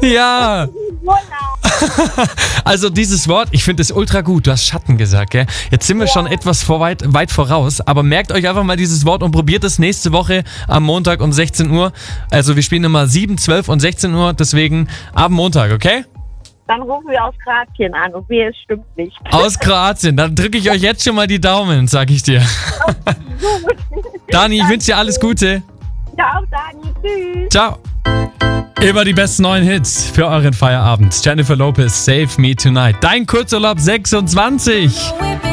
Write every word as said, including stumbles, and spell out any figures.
Ja. Urlaub. Also dieses Wort, ich finde es ultra gut. Du hast Schatten gesagt, gell? Jetzt sind wir schon etwas vor weit, weit voraus, aber merkt euch einfach mal dieses Wort und probiert es nächste Woche am Montag um sechzehn Uhr. Also wir spielen immer sieben, zwölf und sechzehn Uhr, deswegen am Montag, okay? Dann rufen wir aus Kroatien an und wir, es stimmt nicht. Aus Kroatien, dann drücke ich euch jetzt schon mal die Daumen, sag ich dir. Dani, ich wünsche dir alles Gute. Ja, auch Dani. Tschüss. Ciao. Immer die besten neuen Hits für euren Feierabend. Jennifer Lopez, Save Me Tonight. Dein Kurzurlaub sechsundzwanzig.